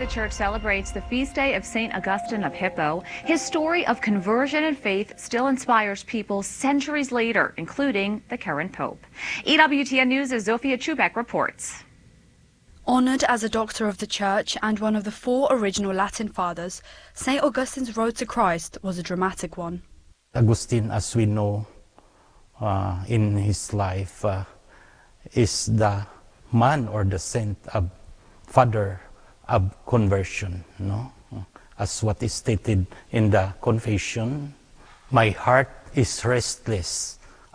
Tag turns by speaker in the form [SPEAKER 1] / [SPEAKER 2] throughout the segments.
[SPEAKER 1] the church celebrates the feast day of St. Augustine of Hippo. His story of conversion and faith still inspires people centuries later, including the current Pope. EWTN News' Zofia Chubek reports.
[SPEAKER 2] Honoured as a doctor of the Church and one of the 4 original Latin fathers, St. Augustine's road to Christ was a dramatic one.
[SPEAKER 3] Augustine, as we know in his life, is the man or the saint of father of conversion, no? As what is stated in the confession, my heart is restless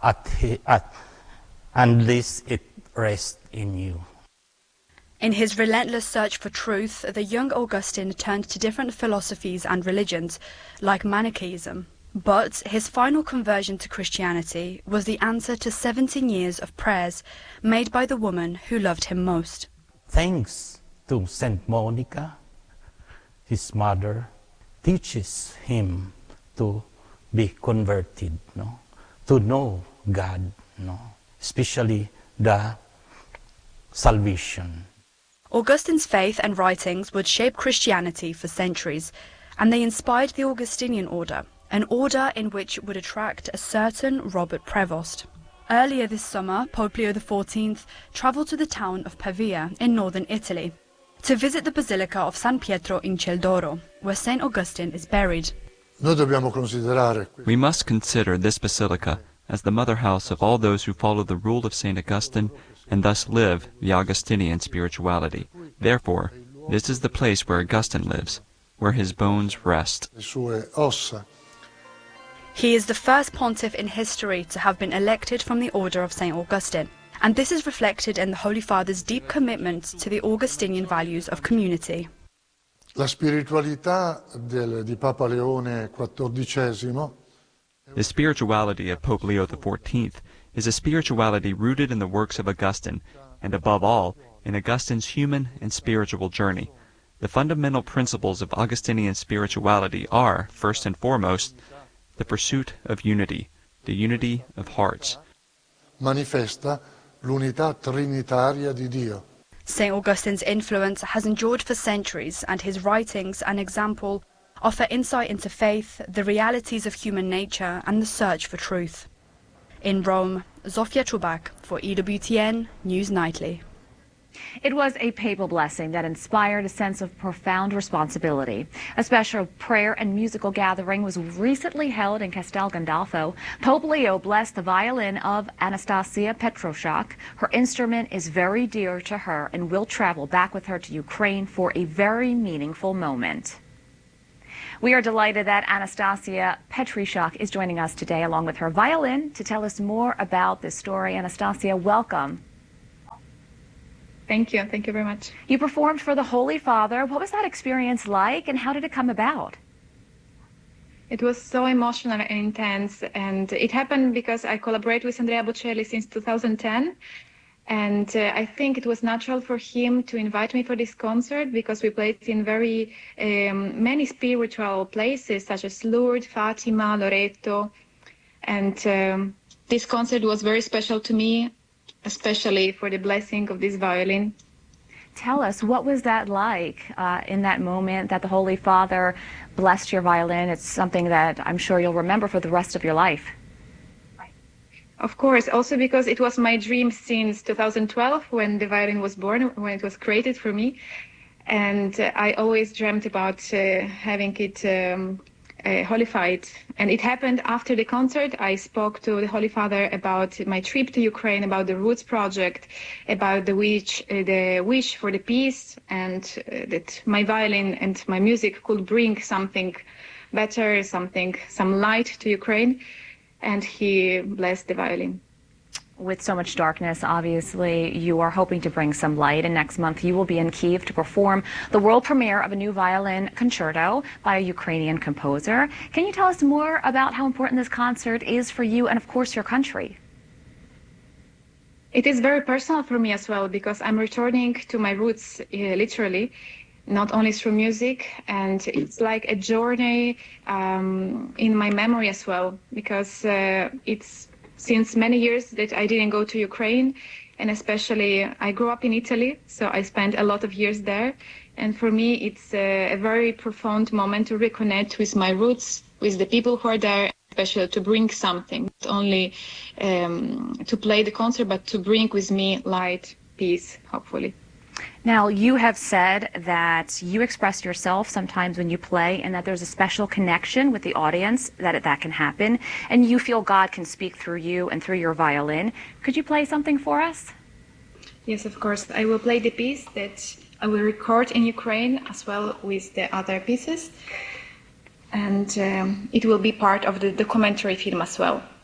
[SPEAKER 3] unless it rests in you.
[SPEAKER 2] In his relentless search for truth, the young Augustine turned to different philosophies and religions, like Manichaeism. But his final conversion to Christianity was the answer to 17 years of prayers made by the woman who loved him most.
[SPEAKER 3] Thanks to Saint Monica, his mother teaches him to be converted, no? To know God, no? Especially the salvation.
[SPEAKER 2] Augustine's faith and writings would shape Christianity for centuries, and they inspired the Augustinian order, an order in which would attract a certain Robert Prevost. Earlier this summer, Pope Leo XIV travelled to the town of Pavia in northern Italy to visit the Basilica of San Pietro in Celdoro, where St. Augustine is buried.
[SPEAKER 4] We must consider this basilica as the mother house of all those who follow the rule of St. Augustine and thus live the Augustinian spirituality. Therefore, this is the place where Augustine lives, where his bones rest.
[SPEAKER 2] He is the first pontiff in history to have been elected from the Order of St. Augustine, and this is reflected in the Holy Father's deep commitment to the Augustinian values of community.
[SPEAKER 5] La spiritualità di Papa Leone XIV.
[SPEAKER 4] The spirituality of Pope Leo XIV is a spirituality rooted in the works of Augustine, and above all, in Augustine's human and spiritual journey. The fundamental principles of Augustinian spirituality are, first and foremost, the pursuit of unity, the unity of hearts.
[SPEAKER 5] Manifesta l'unità trinitaria di Dio.
[SPEAKER 2] St. Augustine's influence has endured for centuries, and his writings and example offer insight into faith, the realities of human nature, and the search for truth. In Rome, Zofia Chubak for EWTN News Nightly.
[SPEAKER 1] It was a papal blessing that inspired a sense of profound responsibility. A special prayer and musical gathering was recently held in Castel Gandolfo. Pope Leo blessed the violin of Anastasia Petroshak. Her instrument is very dear to her and will travel back with her to Ukraine for a very meaningful moment. We are delighted that Anastasia Petroshak is joining us today along with her violin to tell us more about this story. Anastasia, welcome.
[SPEAKER 6] Thank you. Thank you very much.
[SPEAKER 1] You performed for the Holy Father. What was that experience like, and how did it come about?
[SPEAKER 6] It was so emotional and intense, and it happened because I collaborate with Andrea Bocelli since 2010, and I think it was natural for him to invite me for this concert because we played in very many spiritual places such as Lourdes, Fatima, Loreto, and this concert was very special to me, especially for the blessing of this violin.
[SPEAKER 1] Tell us, what was that like in that moment that the Holy Father blessed your violin? It's something that I'm sure you'll remember for the rest of your life.
[SPEAKER 6] Of course, also because it was my dream since 2012 when the violin was born, when it was created for me. And I always dreamt about having it holified. And it happened after the concert. I spoke to the Holy Father about my trip to Ukraine, about the Roots project, about the wish for the peace, and that my violin and my music could bring something better, some light to Ukraine. And he blessed the violin.
[SPEAKER 1] With so much darkness, obviously, you are hoping to bring some light, and next month you will be in Kyiv to perform the world premiere of a new violin concerto by a Ukrainian composer. Can you tell us more about how important this concert is for you and, of course, your country?
[SPEAKER 6] It is very personal for me as well, because I'm returning to my roots, literally, not only through music, and it's like a journey in my memory as well, because it's since many years that I didn't go to Ukraine, And especially, I grew up in Italy, so I spent a lot of years there. And for me, it's a very profound moment to reconnect with my roots, with the people who are there, especially to bring something, not only to play the concert, but to bring with me light, peace, hopefully.
[SPEAKER 1] Now, you have said that you express yourself sometimes when you play and that there's a special connection with the audience, that can happen, and you feel God can speak through you and through your violin. Could you play something for us?
[SPEAKER 6] Yes, of course. I will play the piece that I will record in Ukraine as well with the other pieces, and it will be part of the documentary film as well.